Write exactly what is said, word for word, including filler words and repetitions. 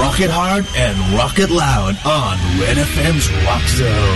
Rock it hard and rock it loud on Red F M's Rock Zone.